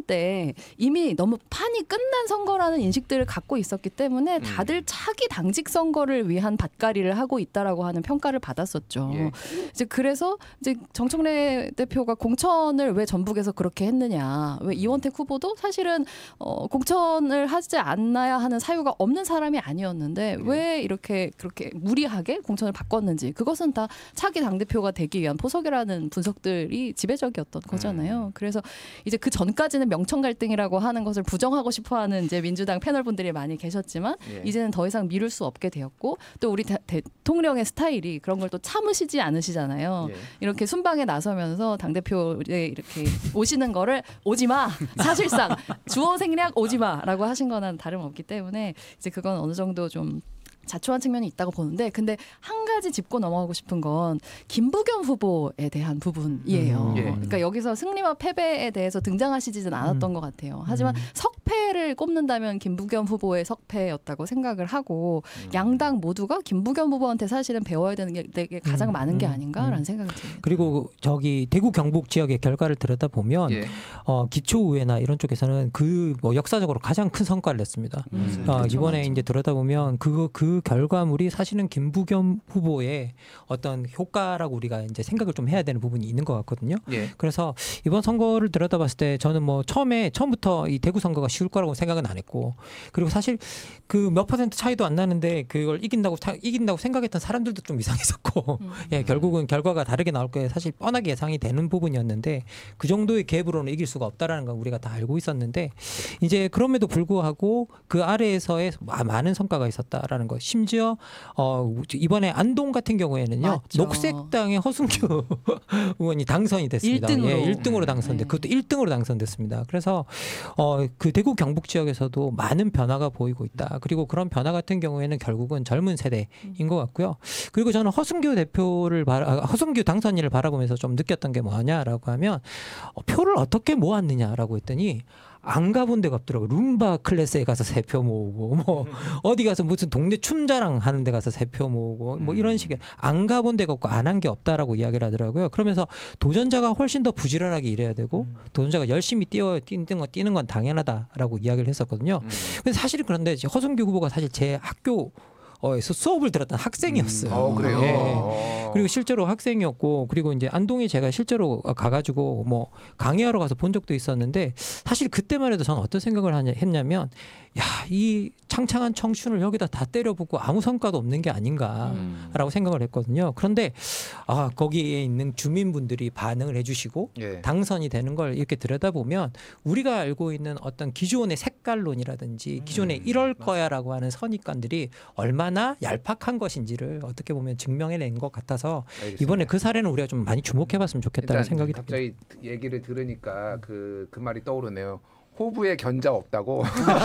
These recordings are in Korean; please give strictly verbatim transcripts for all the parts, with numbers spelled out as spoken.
때 이미 너무 판이 끝난 선거라는 인식들을 갖고 있었기 때문에 다들 차기 당직 선거를 위한 밭갈이를 하고 있다라고 하는 평가를 받았었죠. 예. 이제 그래서 이제 정청래 대표가 공천을 왜 전북에서 그렇게 했느냐, 왜 이원택 후보도 사실은 어, 공천을 하지 않아야 하는 사유가 없는 사람이 아니었는데 예. 왜 이렇게 그렇게 무리하게 공천을 바꿨는지, 그것은 다 차기 당대표가 되기 위한 포석이라는 분석들이 지배적이었던 거잖아요. 음. 그래서 이제 그 전까지는 명청 갈등이라고 하는 것을 부정하고 싶어하는 이제 민주당 패널분들이 많이 계셨지만 예. 이제는 더 이상 미룰 수 없게 되었고, 또 우리 대, 대통령의 스타일이 그런 걸 또 참으시지 않으시잖아요. 예. 이렇게 순방에 나서면서 당대표에 이렇게 오시는 거를 오지 마, 사실상 주어 생략 오지 마라고 하신 거는 다름없기 때문에 이제 그건 어느 정도 좀 자초한 측면이 있다고 보는데, 근데 한 가지 짚고 넘어가고 싶은 건 김부겸 후보에 대한 부분이에요. 음, 예. 그러니까 여기서 승리와 패배에 대해서 등장하시지는 않았던 음. 것 같아요. 하지만 음. 석패를 꼽는다면 김부겸 후보의 석패였다고 생각을 하고 음. 양당 모두가 김부겸 후보한테 사실은 배워야 되는 게 되게 가장 음. 많은 게 아닌가라는 음. 생각이 듭니다. 그리고 저기 대구 경북 지역의 결과를 들여다보면 예. 어, 기초의회나 이런 쪽에서는 그 뭐 역사적으로 가장 큰 성과를 냈습니다. 음. 어, 그렇죠, 이번에 맞죠. 이제 들여다보면 그, 그 결과물이 사실은 김부겸 후보의 어떤 효과라고 우리가 이제 생각을 좀 해야 되는 부분이 있는 것 같거든요. 예. 그래서 이번 선거를 들여다봤을 때 저는 뭐 처음에 처음부터 이 대구 선거가 쉬울 거라고 생각은 안 했고, 그리고 사실 그 몇 퍼센트 차이도 안 나는데 그걸 이긴다고 이긴다고 생각했던 사람들도 좀 이상했었고, 음. 예, 결국은 결과가 다르게 나올 게 사실 뻔하게 예상이 되는 부분이었는데 그 정도의 갭으로는 이길 수가 없다라는 건 우리가 다 알고 있었는데, 이제 그럼에도 불구하고 그 아래에서의 많은 성과가 있었다라는 것. 심지어 어, 이번에 안동 같은 경우에는요, 맞죠. 녹색당의 허순규 의원이 당선이 됐습니다. 일 등으로, 예, 일 등으로 당선돼. 네. 그것도 일 등으로 당선됐습니다. 그래서 어, 그 대구 경북 지역에서도 많은 변화가 보이고 있다. 그리고 그런 변화 같은 경우에는 결국은 젊은 세대인 것 같고요. 그리고 저는 허순규 대표를 바라, 허순규 당선인을 바라보면서 좀 느꼈던 게 뭐냐라고 하면 어, 표를 어떻게 모았느냐라고 했더니 안 가본 데가 없더라고요. 룸바 클래스에 가서 세 표 모으고, 뭐, 어디 가서 무슨 동네 춤자랑 하는 데 가서 세 표 모으고, 뭐 이런 식의 안 가본 데가 없고 안 한 게 없다라고 이야기를 하더라고요. 그러면서 도전자가 훨씬 더 부지런하게 일해야 되고, 도전자가 열심히 뛰어, 뛰는 건, 뛰는 건 당연하다라고 이야기를 했었거든요. 근데 사실은 그런데 허순규 후보가 사실 제 학교 어에서 수업을 들었던 학생이었어요. 음, 어, 그래요? 예. 어. 그리고 실제로 학생이었고, 그리고 이제 안동에 제가 실제로 가가지고 뭐 강의하러 가서 본 적도 있었는데, 사실 그때만 해도 저는 어떤 생각을 하냐, 했냐면, 야, 이 창창한 청춘을 여기다 다 때려붓고 아무 성과도 없는 게 아닌가라고 음. 생각을 했거든요. 그런데 아, 거기에 있는 주민분들이 반응을 해주시고 예. 당선이 되는 걸 이렇게 들여다보면 우리가 알고 있는 어떤 기존의 색깔론이라든지 기존의 음, 이럴 거야라고 하는 선입관들이 얼마나 얄팍한 것인지를 어떻게 보면 증명해낸 것 같아서 알겠습니다. 이번에 그 사례는 우리가 좀 많이 주목해봤으면 좋겠다는 생각이 듭니다. 갑자기 얘기를 들으니까 그, 그 말이 떠오르네요. 호부에 견자 없다고.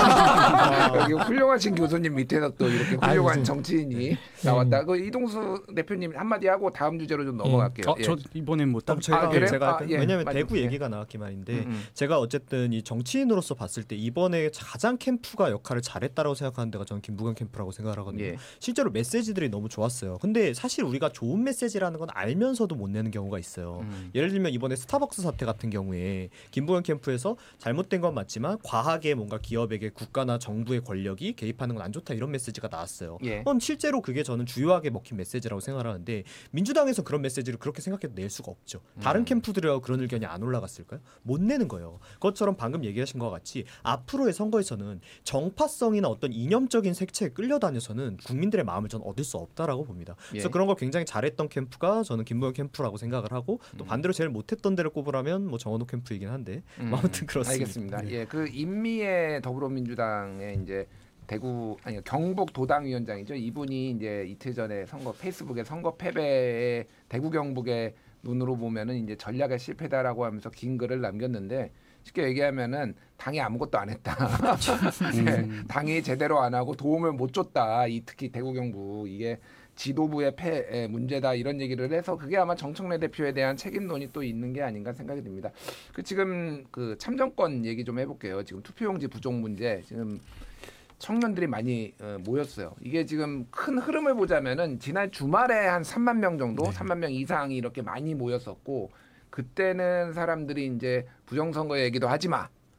여기 훌륭하신 교수님 밑에서 또 이렇게 훌륭한 아유, 정치인이 나왔다. 그 이동수 대표님 한마디 하고 다음 주제로 좀 넘어갈게요. 어, 예. 저 이번엔 뭐 딱 제가, 아, 그래? 제가 아, 예. 왜냐하면 맞아. 대구 예. 얘기가 나왔기 말인데 음, 음. 제가 어쨌든 이 정치인으로서 봤을 때 이번에 가장 캠프가 역할을 잘했다라고 생각하는 데가 저는 김부겸 캠프라고 생각을 하거든요. 예. 실제로 메시지들이 너무 좋았어요. 근데 사실 우리가 좋은 메시지라는 건 알면서도 못 내는 경우가 있어요. 음. 예를 들면 이번에 스타벅스 사태 같은 경우에 김부겸 캠프에서 잘못된 건 맞지만 과하게 뭔가 기업에게 국가나 정부의 권력이 개입하는 건 안 좋다 이런 메시지가 나왔어요. 예. 그건 실제로 그게 저는 주요하게 먹힌 메시지라고 생각을 하는데 민주당에서 그런 메시지를 그렇게 생각해도 낼 수가 없죠. 다른 음. 캠프들하고 그런 의견이 안 올라갔을까요? 못 내는 거예요. 그것처럼 방금 얘기하신 것 같이 앞으로의 선거에서는 정파성이나 어떤 이념적인 색채에 끌려다녀서는 국민들의 마음을 저는 얻을 수 없다라고 봅니다. 예. 그래서 그런 걸 굉장히 잘했던 캠프가 저는 김부겸 캠프라고 생각을 하고 또 음. 반대로 제일 못했던 데를 꼽으라면 뭐 정원호 캠프이긴 한데 음. 아무튼 그렇습니다. 알겠습니다. 네. 예, 그 인미의 더불어민주당의 이제 대구 아니 경북 도당위원장이죠. 이분이 이제 이틀 전에 선거 페이스북에 선거 패배에 대구 경북의 눈으로 보면은 이제 전략의 실패다라고 하면서 긴 글을 남겼는데 쉽게 얘기하면은 당이 아무것도 안 했다. 네, 당이 제대로 안 하고 도움을 못 줬다. 이 특히 대구 경북 이게 지도부의 패 문제다 이런 얘기를 해서 그게 아마 정청래 대표에 대한 책임론이 또 있는 게 아닌가 생각이 듭니다. 그 지금 그 참정권 얘기 좀 해볼게요. 지금 투표용지 부족 문제 지금 청년들이 많이 어, 모였어요. 이게 지금 큰 흐름을 보자면은 지난 주말에 한 삼만 명 정도, 네. 삼만 명 이상이 이렇게 많이 모였었고 그때는 사람들이 이제 부정선거 얘기도 하지 마.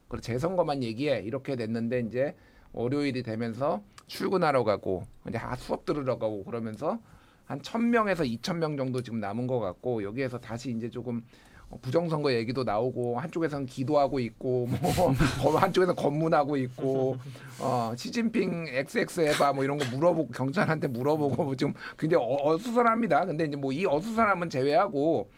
그리고 재선거만 얘기해 이렇게 됐는데 이제 월요일이 되면서 출근하러 가고 이제 수업 들으러 가고 그러면서 한 천 명에서 이천 명 정도 지금 남은 것 같고 여기에서 다시 이제 조금 부정선거 얘기도 나오고 한쪽에서는 기도하고 있고 뭐 한쪽에서 검문하고 있고 어, 시진핑 엑스엑스 해봐 뭐 이런 거 물어보고 경찰한테 물어보고 뭐 지금 굉장히 어, 어수선합니다. 근데 이제 뭐 이 어수선함은 제외하고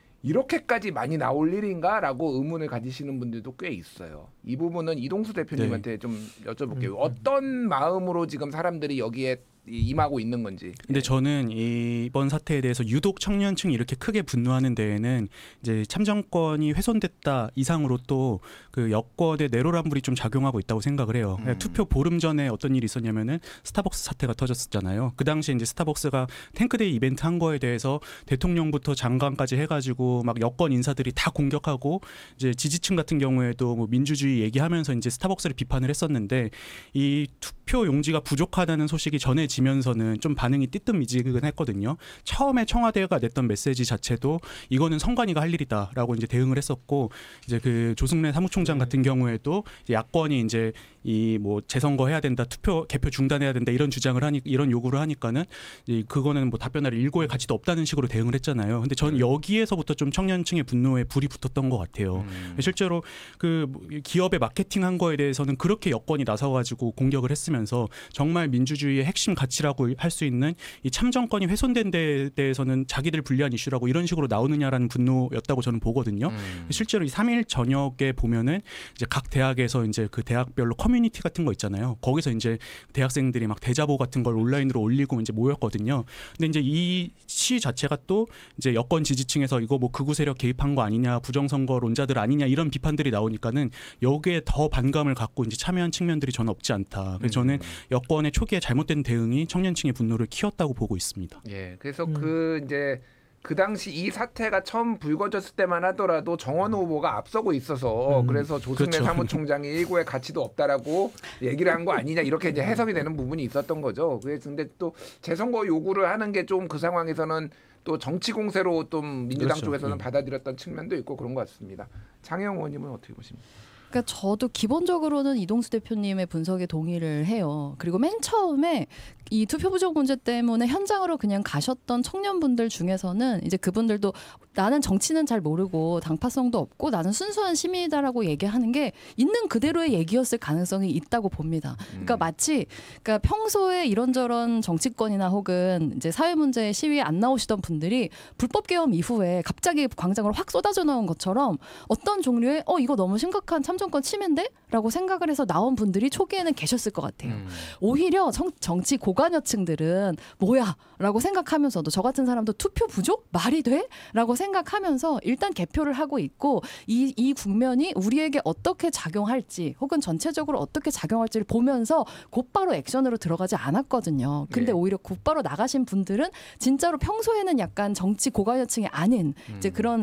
이렇게까지 많이 나올 일인가라고 의문을 가지시는 분들도 꽤 있어요. 이 부분은 이동수 대표님한테 네. 좀 여쭤볼게요. 음. 어떤 마음으로 지금 사람들이 여기에 임하고 있는 건지. 근데 저는 이번 사태에 대해서 유독 청년층이 이렇게 크게 분노하는 데에는 이제 참정권이 훼손됐다 이상으로 또 그 여권의 내로남불이 좀 작용하고 있다고 생각을 해요. 음. 투표 보름 전에 어떤 일이 있었냐면은 스타벅스 사태가 터졌었잖아요. 그 당시에 이제 스타벅스가 탱크데이 이벤트 한 거에 대해서 대통령부터 장관까지 해가지고 막 여권 인사들이 다 공격하고 이제 지지층 같은 경우에도 뭐 민주주의 얘기하면서 이제 스타벅스를 비판을 했었는데 이 투표 용지가 부족하다는 소식이 전해지면서는 좀 반응이 띠뜻미지근했거든요. 처음에 청와대가 냈던 메시지 자체도 이거는 선관위가 할 일이다라고 이제 대응을 했었고 이제 그 조승래 사무총장 같은 경우에도 이제 야권이 이제 이 뭐 재선거 해야 된다, 투표 개표 중단해야 된다 이런 주장을 하니 이런 요구를 하니까는 이 그거는 뭐 답변할 일고의 가치도 없다는 식으로 대응을 했잖아요. 근데 저는 여기에서부터 좀 청년층의 분노에 불이 붙었던 것 같아요. 음. 실제로 그 기업의 마케팅한 거에 대해서는 그렇게 여권이 나서가지고 공격을 했으면서 정말 민주주의의 핵심 가치라고 할 수 있는 이 참정권이 훼손된 데에 대해서는 자기들 불리한 이슈라고 이런 식으로 나오느냐라는 분노였다고 저는 보거든요. 음. 실제로 이 삼 일 저녁에 보면은 이제 각 대학에서 이제 그 대학별로 커뮤니티 같은 거 있잖아요. 거기서 이제 대학생들이 막 대자보 같은 걸 온라인으로 올리고 이제 모였거든요. 근데 이제 이 시 자체가 또 이제 여권 지지층에서 이거 뭐 극우 세력 개입한 거 아니냐, 부정선거론자들 아니냐 이런 비판들이 나오니까는 여기에 더 반감을 갖고 이제 참여한 측면들이 저는 없지 않다. 그래서 음. 저는 여권의 초기에 잘못된 대응이 청년층의 분노를 키웠다고 보고 있습니다. 예, 그래서 음. 그 이제 그 당시 이 사태가 처음 불거졌을 때만 하더라도 정원 후보가 앞서고 있어서 음, 그래서 조승래 그렇죠. 사무총장이 일고의 가치도 없다라고 얘기를 한 거 아니냐 이렇게 이제 해석이 되는 부분이 있었던 거죠. 그래서 근데 또 재선거 요구를 하는 게 좀 그 상황에서는 또 정치 공세로 좀 민주당 그렇죠. 쪽에서는 음. 받아들였던 측면도 있고 그런 것 같습니다. 장혜영 의원님은 어떻게 보십니까? 그러니까 저도 기본적으로는 이동수 대표님의 분석에 동의를 해요. 그리고 맨 처음에 이 투표 부족 문제 때문에 현장으로 그냥 가셨던 청년분들 중에서는 이제 그분들도 나는 정치는 잘 모르고 당파성도 없고 나는 순수한 시민이다라고 얘기하는 게 있는 그대로의 얘기였을 가능성이 있다고 봅니다. 그러니까 마치 그러니까 평소에 이런저런 정치권이나 혹은 이제 사회 문제 시위에 안 나오시던 분들이 불법 계엄 이후에 갑자기 광장으로 확 쏟아져 나온 것처럼 어떤 종류의 어 이거 너무 심각한 참정권 침해인데? 라고 생각을 해서 나온 분들이 초기에는 계셨을 것 같아요. 음. 오히려 정, 정치 고관여층들은 뭐야? 라고 생각하면서도 저 같은 사람도 투표 부족? 말이 돼? 라고 생각하면서 일단 개표를 하고 있고 이, 이 국면이 우리에게 어떻게 작용할지 혹은 전체적으로 어떻게 작용할지를 보면서 곧바로 액션으로 들어가지 않았거든요. 근데 네. 오히려 곧바로 나가신 분들은 진짜로 평소에는 약간 정치 고관여층이 아닌 음. 이제 그런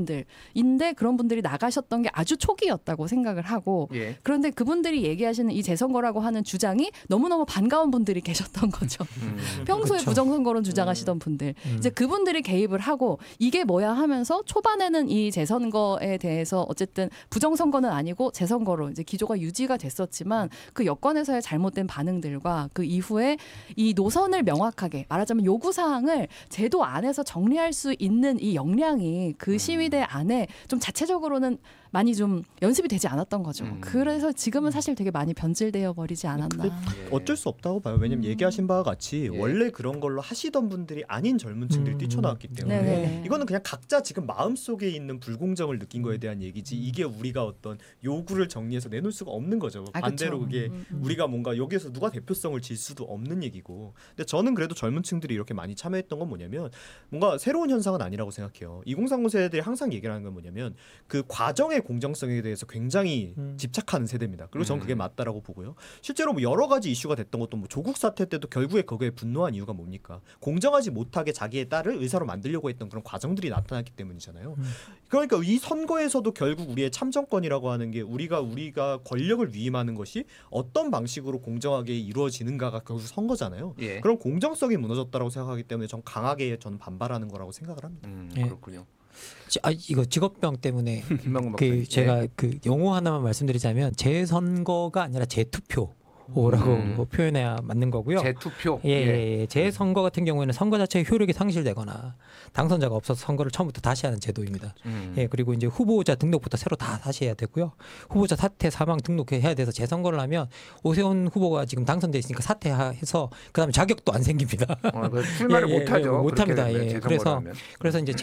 생활인들인데 그런 분들이 나가셨던 게 아주 초기였다고 생각을 하고 예. 그런데 그분들이 얘기하시는 이 재선거라고 하는 주장이 너무너무 반가운 분들이 계셨던 거죠. 음. 평소에 그렇죠. 부정선거론 주장하시던 분들. 음. 이제 그분들이 개입을 하고 이게 뭐야 하면서 초반에는 이 재선거에 대해서 어쨌든 부정선거는 아니고 재선거로 이제 기조가 유지가 됐었지만 그 여권에서의 잘못된 반응들과 그 이후에 이 노선을 명확하게 말하자면 요구사항을 제도 안에서 정리할 수 있는 이 역량이 그 시위대 안에 좀 자체적으로는 많이 좀 연습이 되지 않았던 거죠. 음. 그래서 지금은 사실 되게 많이 변질되어 버리지 않았나. 예. 어쩔 수 없다고 봐요. 왜냐면 음. 얘기하신 바와 같이 예. 원래 그런 걸로 하시던 분들이 아닌 젊은 층들이 음. 뛰쳐나왔기 때문에 네네. 이거는 그냥 각자 지금 마음속에 있는 불공정을 느낀 거에 대한 얘기지 이게 우리가 어떤 요구를 정리해서 내놓을 수가 없는 거죠. 아, 반대로 그쵸. 그게 음. 우리가 뭔가 여기에서 누가 대표성을 질 수도 없는 얘기고. 근데 저는 그래도 젊은 층들이 이렇게 많이 참여했던 건 뭐냐면 뭔가 새로운 현상은 아니라고 생각해요. 이공삼공 세대들이 항상 얘기를 하는 건 뭐냐면 그 과정의 공정성에 대해서 굉장히 음. 집착하는 세대입니다. 그리고 저는 그게 맞다라고 보고요. 실제로 뭐 여러 가지 이슈가 됐던 것도 뭐 조국 사태 때도 결국에 거기에 분노한 이유가 뭡니까? 공정하지 못하게 자기의 딸을 의사로 만들려고 했던 그런 과정들이 나타났기 때문이잖아요. 음. 그러니까 이 선거에서도 결국 우리의 참정권이라고 하는 게 우리가 우리가 권력을 위임하는 것이 어떤 방식으로 공정하게 이루어지는가가 결국 선거잖아요. 예. 그럼 공정성이 무너졌다고 생각하기 때문에 전 강하게 저는 반발하는 거라고 생각을 합니다. 음, 예. 그렇군요. 지- 아 이거 직업병 때문에 김만곤 그 박사님. 제가 예. 그 용어 하나만 말씀드리자면 재선거가 아니라 재투표. 라고 음. 표현해야 맞는 거고요. 재투표. 예, 예, 예. 재선거 같은 경우에는 선거 자체의 효력이 상실되거나 당선자가 없어서 선거를 처음부터 다시 하는 제도입니다. 음. 예, 그리고 이제 후보자 등록부터 새로 다 다시 해야 되고요. 후보자 사퇴, 사망 등록해야 돼서 재선거를 하면 오세훈 후보가 지금 당선돼 있으니까 사퇴해서 그다음에 자격도 안 생깁니다. 어, 그 출마를 예, 예, 못하죠. 예, 못합니다. 그렇게 예. 재선거를 그래서 하면. 그래서 이제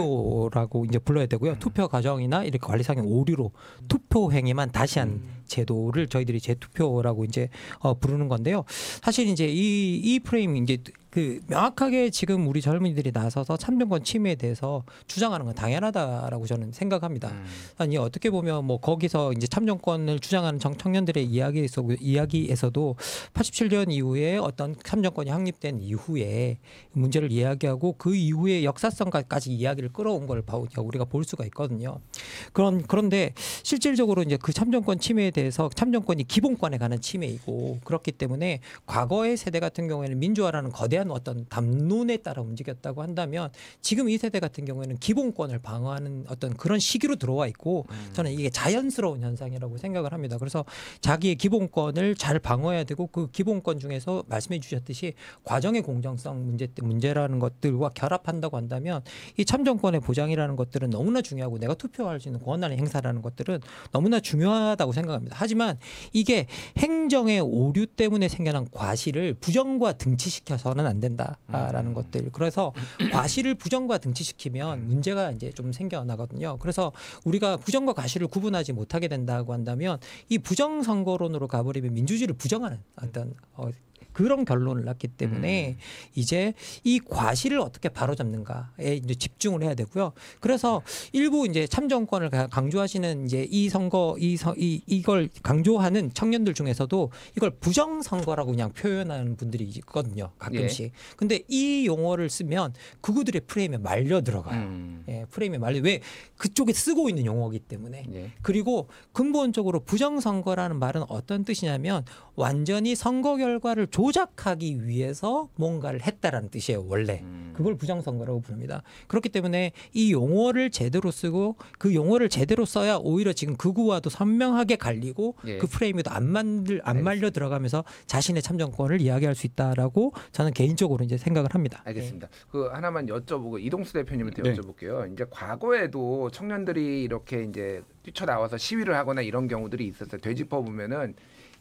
재투표라고 이제 불러야 되고요. 투표 과정이나 이렇게 관리상의 오류로 투표 행위만 다시 한 제도를 저희들이 재투표라고 이제 어, 부르는 건데요. 사실 이제 이, 이 프레임 이제 그 명확하게 지금 우리 젊은이들이 나서서 참정권 침해에 대해서 주장하는 건 당연하다라고 저는 생각합니다. 음. 아니 어떻게 보면 뭐 거기서 이제 참정권을 주장하는 청, 청년들의 이야기에서 이야기에서도 팔십칠 년 이후에 어떤 참정권이 확립된 이후에 문제를 이야기하고 그 이후에 역사성까지 이야기를 끌어온 걸 우리가 볼 수가 있거든요. 그런 그런데 실질적으로 이제 그 참정권 침해에 대해서 참정권이 기본권에 관한 침해이고 그렇기 때문에 과거의 세대 같은 경우에는 민주화라는 거대한 어떤 담론에 따라 움직였다고 한다면 지금 이 세대 같은 경우에는 기본권을 방어하는 어떤 그런 시기로 들어와 있고 저는 이게 자연스러운 현상이라고 생각을 합니다. 그래서 자기의 기본권을 잘 방어해야 되고 그 기본권 중에서 말씀해 주셨듯이 과정의 공정성 문제 문제라는 것들과 결합한다고 한다면 이 참정권의 보장이라는 것들은 너무나 중요하고 내가 투표할 수 있는 권한의 행사라는 것들은 너무나 중요하다고 생각합니다. 하지만 이게 행정의 오류 때문에 생겨난 과실을 부정과 등치시켜서는 안 된다라는 음. 것들. 그래서 과실을 부정과 등치시키면 문제가 이제 좀 생겨나거든요. 그래서 우리가 부정과 과실을 구분하지 못하게 된다고 한다면 이 부정 선거론으로 가버리면 민주주의를 부정하는 어떤 어, 그런 결론을 낳기 때문에 음. 이제 이 과실을 어떻게 바로잡는가에 이제 집중을 해야 되고요. 그래서 일부 이제 참정권을 강조하시는 이제 이 선거 이, 서, 이 이걸 강조하는 청년들 중에서도 이걸 부정 선거라고 그냥 표현하는 분들이 있거든요. 가끔씩. 예. 근데 이 용어를 쓰면 그들의 프레임에 말려 들어가요. 음. 예, 프레임에 말려 왜 그쪽에 쓰고 있는 용어이기 때문에. 예. 그리고 근본적으로 부정 선거라는 말은 어떤 뜻이냐면 완전히 선거 결과를 조작하기 위해서 뭔가를 했다라는 뜻이에요. 원래. 음. 그걸 부정선거라고 부릅니다. 그렇기 때문에 이 용어를 제대로 쓰고 그 용어를 제대로 써야 오히려 지금 극우와도 선명하게 갈리고 예. 그 프레임에도 안 만들 안 말려 들어가면서 자신의 참정권을 이야기할 수 있다라고 저는 개인적으로 이제 생각을 합니다. 알겠습니다. 네. 그 하나만 여쭤보고 이동수 대표님한테 네. 여쭤볼게요. 이제 과거에도 청년들이 이렇게 이제 뛰쳐나와서 시위를 하거나 이런 경우들이 있었어요. 되짚어 보면은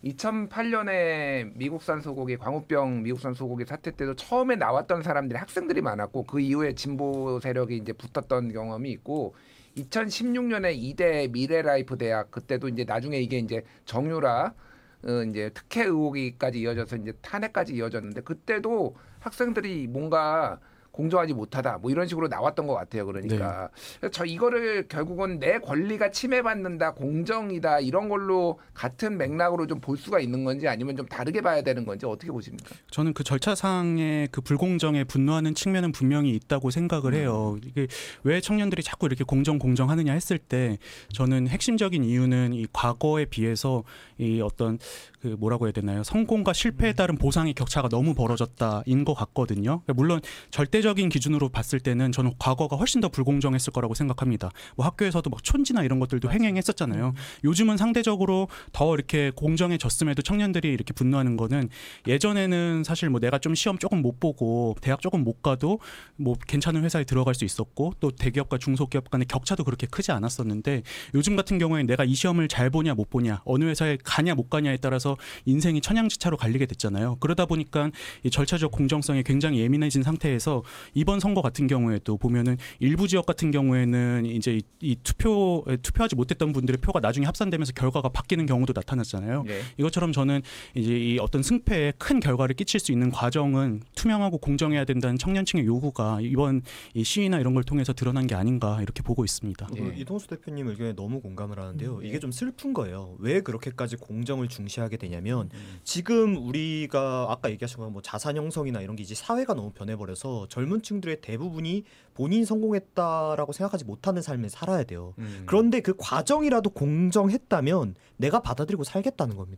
이천팔 년에 미국산 소고기 광우병 미국산 소고기 사태 때도 처음에 나왔던 사람들이 학생들이 많았고 그 이후에 진보 세력이 이제 붙었던 경험이 있고 이천십육 년에 이대 미래라이프 대학 그때도 이제 나중에 이게 이제 정유라 어 이제 특혜 의혹이까지 이어져서 이제 탄핵까지 이어졌는데 그때도 학생들이 뭔가 공정하지 못하다 뭐 이런 식으로 나왔던 것 같아요. 그러니까 네. 저 이거를 결국은 내 권리가 침해받는다 공정이다 이런 걸로 같은 맥락으로 좀 볼 수가 있는 건지 아니면 좀 다르게 봐야 되는 건지 어떻게 보십니까? 저는 그 절차상의 그 불공정에 분노하는 측면은 분명히 있다고 생각을 해요. 이게 왜 청년들이 자꾸 이렇게 공정 공정하느냐 했을 때 저는 핵심적인 이유는 이 과거에 비해서 이 어떤 그 뭐라고 해야 되나요? 성공과 실패에 따른 보상의 격차가 너무 벌어졌다인 것 같거든요. 물론 절대적인 기준으로 봤을 때는 저는 과거가 훨씬 더 불공정했을 거라고 생각합니다. 뭐 학교에서도 막 촌지나 이런 것들도 횡행했었잖아요. 요즘은 상대적으로 더 이렇게 공정해졌음에도 청년들이 이렇게 분노하는 거는 예전에는 사실 뭐 내가 좀 시험 조금 못 보고 대학 조금 못 가도 뭐 괜찮은 회사에 들어갈 수 있었고 또 대기업과 중소기업 간의 격차도 그렇게 크지 않았었는데 요즘 같은 경우에 내가 이 시험을 잘 보냐 못 보냐 어느 회사에 가냐 못 가냐에 따라서 인생이 천양지차로 갈리게 됐잖아요. 그러다 보니까 이 절차적 공정성이 굉장히 예민해진 상태에서 이번 선거 같은 경우에도 보면은 일부 지역 같은 경우에는 이제 이, 이 투표 투표하지 못했던 분들의 표가 나중에 합산되면서 결과가 바뀌는 경우도 나타났잖아요. 네. 이것처럼 저는 이제 이 어떤 승패에 큰 결과를 끼칠 수 있는 과정은 투명하고 공정해야 된다는 청년층의 요구가 이번 이 시위나 이런 걸 통해서 드러난 게 아닌가 이렇게 보고 있습니다. 네. 이동수 대표님 의견에 너무 공감을 하는데요. 이게 좀 슬픈 거예요. 왜 그렇게까지 공정을 중시하게 되냐면 음. 지금 우리가 아까 얘기하신 거 뭐 자산 형성이나 이런 게 이제 사회가 너무 변해버려서 젊은 층들의 대부분이 본인이 성공했다라고 생각하지 못하는 삶을 살아야 돼요. 음. 그런데 그 과정이라도 공정했다면 내가 받아들이고 살겠다는 겁니다.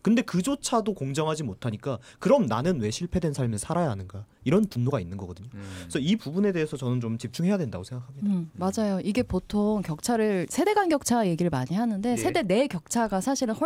근데 그조차도 공정하지 못하니까 그럼 나는 왜 실패된 삶을 살아야 하는가 이런 분노가 있는 거거든요. 음. 그래서 이 부분에 대해서 저는 좀 집중해야 된다고 생각합니다. 음, 맞아요. 이게 보통 격차를 세대 간 격차 얘기를 많이 하는데 예. 세대 내 격차가 사실은